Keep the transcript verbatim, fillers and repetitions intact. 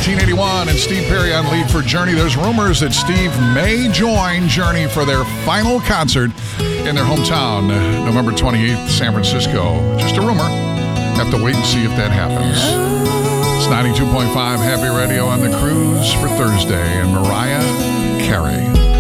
nineteen eighty-one, and Steve Perry on lead for Journey. There's rumors that Steve may join Journey for their final concert in their hometown, November twenty-eighth, San Francisco. Just a rumor. Have to wait and see if that happens. It's ninety-two point five Happy Radio on the cruise for Thursday, and Mariah Carey.